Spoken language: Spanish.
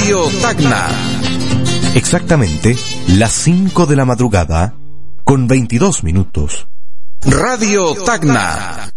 Radio Tacna. Exactamente las 5 de la madrugada con 22 minutos. Radio Tacna.